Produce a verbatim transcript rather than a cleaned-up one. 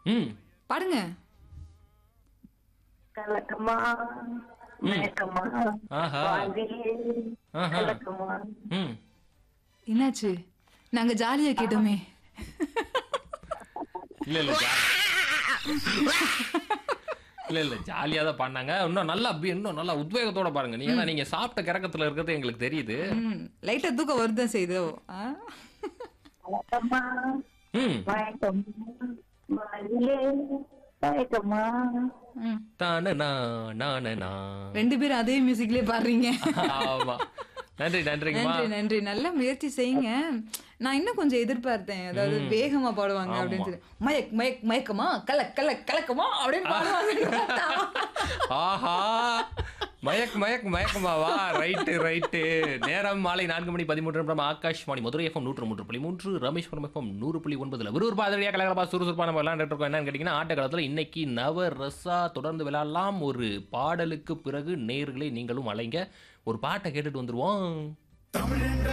ம் பாடுங்க. கலக்கமா மயக்கமா ஆஹா வாழ்விலே ஆஹா கலக்கமா. ம் என்னாச்சு? நாங்க ஜாலியா கேட்டோமே. இல்ல இல்ல ஜா- இல்ல இல்ல ஜாலியா தான் பாடினாங்க. இன்னும் நல்லா அப்படி இன்னும் நல்லா உத்வேகத்தோட பாருங்க. நீங்க ஏன்னா நீங்க சாப்பிட்ட கிறக்கத்துல இருக்கிறது எங்களுக்கு தெரியுது. ம் லைட்டா தூக்கம் வருதான் செய்தோ. ஆ? கலக்கமா ம் மயக்கமா வாழ்விலே மயக்கமா. ம். தானனா நானனா. ரெண்டு பேரும் அதே மியூசிக்லயே பாடுறீங்க. ஆமா. நன்றி நன்றிங்கம்மா. நன்றி நன்றி. நல்ல முயற்சி செய்யுங்க. நான் இன்னும் கொஞ்சம் எதிர்பார்த்தேன். அதாவது வேகமா பாடுவாங்க அப்படின்னு சொல்லி. மயக் மயக் மயக்கமா கலக் கலக் கலக்கமா அப்படின்னு பாடுவாங்க. ஆஹா மயக் மயக் மயக்கமாவா ரைட்டு ரைட்டு. நேரம் மாலை நான்கு மணி பதிமூன்று நிமிடம். ஆகாஷ்வாணி மதுரை எஃப்எம் நூற்று மூன்று புள்ளி மூன்று ராமேஸ்வரம் எஃப்எம் நூறு புள்ளி ஒன்பதுல விறுவிறுப்பா அதிரடியாக கலகலப்பா சுறுசுறுப்பா நம்ம விளையாண்டுட்டு இருக்கோம். என்னன்னு கேட்டீங்கன்னா ஆட்ட காலத்தில் இன்னைக்கு நவ ரசா தொடர்ந்து விளையாடலாம். ஒரு பாடலுக்கு பிறகு நேயர்களே நீங்களும் அலைங்க. ஒரு பாட்டை கேட்டுட்டு வந்துருவோம்.